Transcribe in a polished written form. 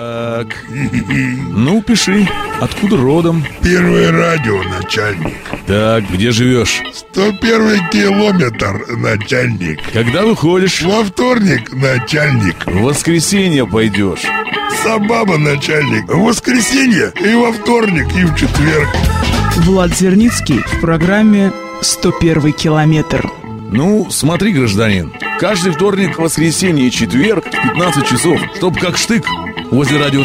Так, ну пиши, откуда родом? Первое радио, начальник. Так, где живешь? 101 километр, начальник. Когда выходишь? Во вторник, начальник. В воскресенье пойдешь. Собаба, начальник. В воскресенье и во вторник, и в четверг. Влад Зерницкий в программе «101 километр». Ну, смотри, гражданин, каждый вторник, воскресенье и четверг в 15 часов, чтоб как штык возле радио